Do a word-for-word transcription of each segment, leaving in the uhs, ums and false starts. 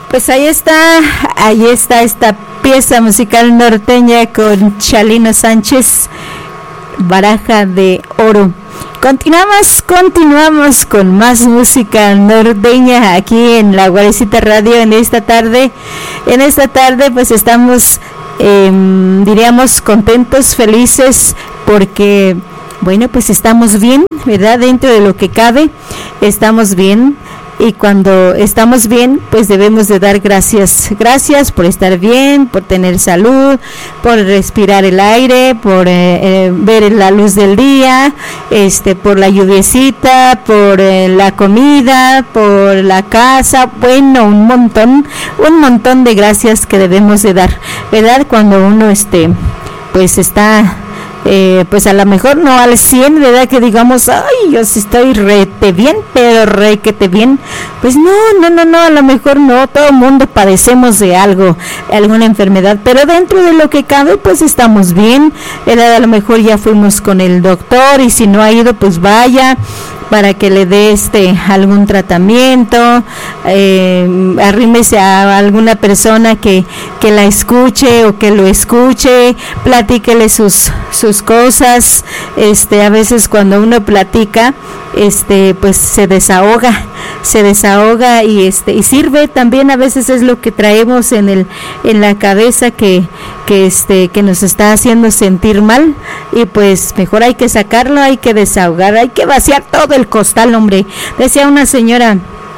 Pues ahí está, ahí está esta pieza musical norteña con Chalino Sánchez, Baraja de Oro. Continuamos, continuamos con más música norteña aquí en La Guarecita Radio en esta tarde. En esta tarde pues estamos, eh, diríamos, contentos, felices, porque, bueno, pues estamos bien, ¿verdad? Dentro de lo que cabe, estamos bien. Y cuando estamos bien, pues debemos de dar gracias. Gracias por estar bien, por tener salud, por respirar el aire, por eh, eh, ver la luz del día, este, por la lluviecita, por eh, la comida, por la casa. Bueno, un montón, un montón de gracias que debemos de dar, ¿verdad? Cuando uno, este, pues está... Eh, pues a lo mejor no al cien, ¿verdad? Que digamos, ay, yo sí estoy rete bien, pero requete bien. Pues no, no, no, no, a lo mejor no, todo el mundo padecemos de algo, alguna enfermedad, pero dentro de lo que cabe, pues estamos bien, ¿verdad? A lo mejor ya fuimos con el doctor y si no ha ido, pues vaya, para que le dé este algún tratamiento, eh, arrímese a alguna persona que, que la escuche o que lo escuche, platíquele sus sus cosas. Este, a veces cuando uno platica, este, pues se desahoga, se desahoga y este y sirve también. A veces es lo que traemos en el en la cabeza que que este que nos está haciendo sentir mal, y pues mejor hay que sacarlo, hay que desahogar, hay que vaciar todo el costal, hombre. Decía una señora,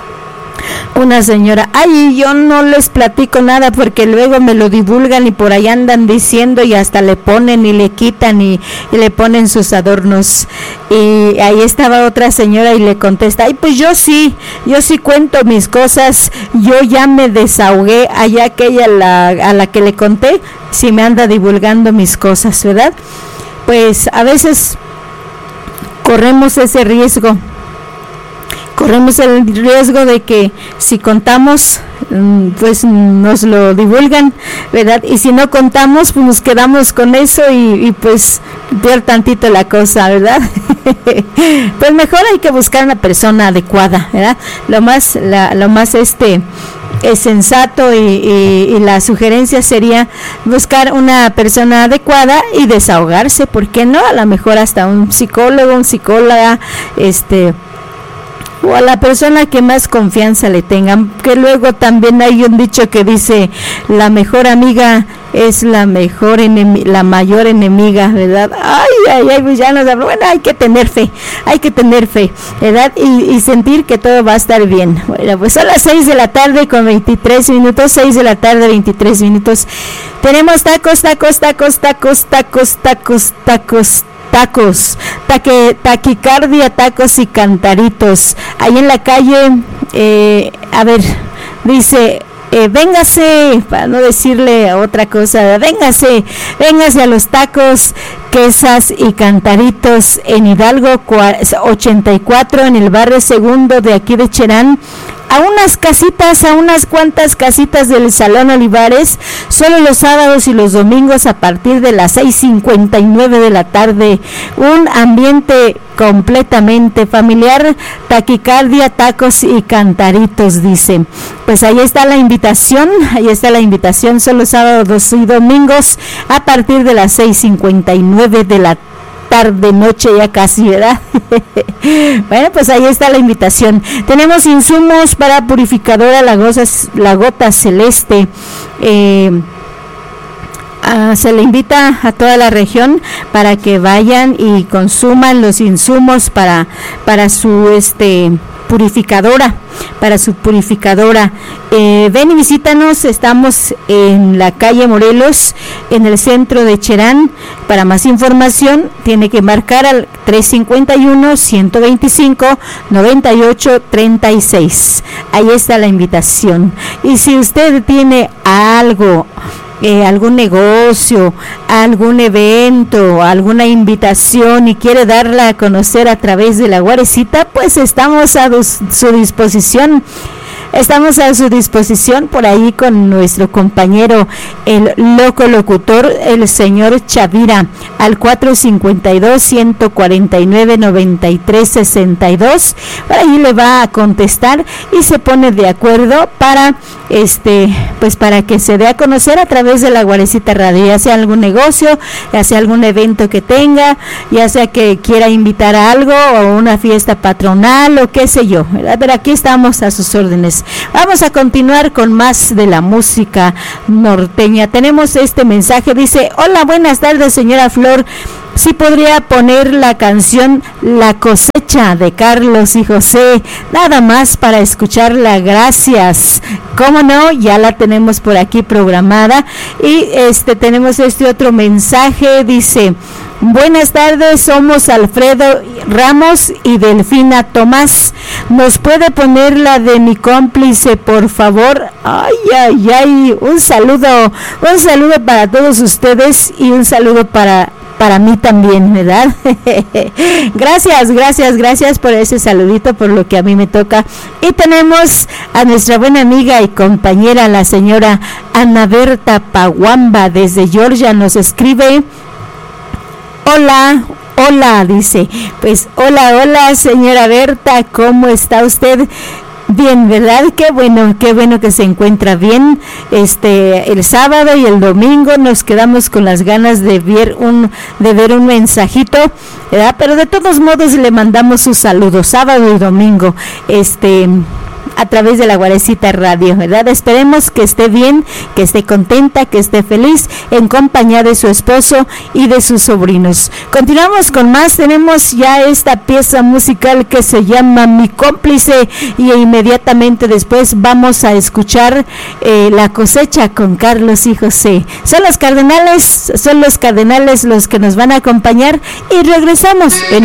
una señora, ay, yo no les platico nada porque luego me lo divulgan y por ahí andan diciendo y hasta le ponen y le quitan y, y le ponen sus adornos. Y ahí estaba otra señora y le contesta, ay, pues yo sí, yo sí cuento mis cosas, yo ya me desahogué, allá aquella la, a la que le conté, si me anda divulgando mis cosas, ¿verdad? Pues a veces corremos ese riesgo. Corremos el riesgo de que si contamos, pues nos lo divulgan, ¿verdad? Y si no contamos, pues nos quedamos con eso y, y pues peor tantito la cosa, ¿verdad? Pues mejor hay que buscar una persona adecuada, ¿verdad? Lo más, la, lo más este... es sensato y, y, y la sugerencia sería buscar una persona adecuada y desahogarse, ¿por qué no? A lo mejor hasta un psicólogo, un psicóloga, este... o a la persona que más confianza le tengan, que luego también hay un dicho que dice, la mejor amiga es la mejor enemi- la mayor enemiga, ¿verdad? Ay, ay, ay, pues ya nos habló. Bueno, hay que tener fe, hay que tener fe, ¿verdad? Y, y sentir que todo va a estar bien. Bueno, pues son las seis de la tarde con veintitrés minutos, seis de la tarde, veintitrés minutos. Tenemos tacos, tacos, tacos, tacos, tacos, tacos, tacos, tacos, taque, taquicardia, tacos y cantaritos. Ahí en la calle, eh, a ver, dice, eh, véngase, para no decirle otra cosa, véngase, véngase a los tacos, quesas y cantaritos en Hidalgo ochenta y cuatro, en el barrio Segundo de aquí de Cherán. A unas casitas, a unas cuantas casitas del Salón Olivares, solo los sábados y los domingos a partir de las seis cincuenta y nueve de la tarde. Un ambiente completamente familiar, taquicardia, tacos y cantaritos, dice. Pues ahí está la invitación, ahí está la invitación, solo sábados y domingos a partir de las seis cincuenta y nueve de la tarde. Tarde, noche, ya casi, ¿verdad? Bueno, pues ahí está la invitación. Tenemos insumos para purificadora la, goza, la gota celeste. Eh, uh, se le invita a toda la región para que vayan y consuman los insumos para, para su este purificadora, para su purificadora. Eh, ven y visítanos, estamos en la calle Morelos, en el centro de Cherán. Para más información, tiene que marcar al tres cincuenta y uno, ciento veinticinco, noventa y ocho, treinta y seis. Ahí está la invitación. Y si usted tiene algo, Eh, algún negocio, algún evento, alguna invitación y quiere darla a conocer a través de La Guarecita, pues estamos a dos, su disposición. Estamos a su disposición por ahí con nuestro compañero, el loco locutor, el señor Chavira, al cuatro cincuenta y dos, ciento cuarenta y nueve, noventa y tres, sesenta y dos. Por ahí le va a contestar y se pone de acuerdo para este pues para que se dé a conocer a través de la Guarecita Radio, ya sea algún negocio, ya sea algún evento que tenga, ya sea que quiera invitar a algo o una fiesta patronal o qué sé yo, ¿verdad? Pero aquí estamos a sus órdenes. Vamos a continuar con más de la música norteña. Tenemos este mensaje, dice: hola, buenas tardes, señora Flor. Sí podría poner la canción La Cosecha de Carlos y José, nada más para escucharla, gracias. Cómo no, ya la tenemos por aquí programada. Y este tenemos este otro mensaje, dice: buenas tardes, somos Alfredo Ramos y Delfina Tomás. ¿Nos puede poner la de Mi Cómplice, por favor? Ay, ay, ay, un saludo, un saludo para todos ustedes y un saludo para para mí también, ¿verdad? Gracias, gracias, gracias por ese saludito, por lo que a mí me toca. Y tenemos a nuestra buena amiga y compañera, la señora Ana Berta Paguamba, desde Georgia, nos escribe: hola, hola, dice. Pues hola, hola, señora Berta, ¿cómo está usted? Bien, ¿verdad? Qué bueno, qué bueno que se encuentra bien. Este, el sábado y el domingo nos quedamos con las ganas de ver un, de ver un mensajito, ¿verdad? Pero de todos modos le mandamos sus saludos, sábado y domingo, este, a través de la Guarecita Radio, ¿verdad? Esperemos que esté bien, que esté contenta, que esté feliz, en compañía de su esposo y de sus sobrinos. Continuamos con más, tenemos ya esta pieza musical que se llama Mi Cómplice, y inmediatamente después vamos a escuchar eh, La Cosecha con Carlos y José. Son los Cardenales, son los Cardenales los que nos van a acompañar, y regresamos en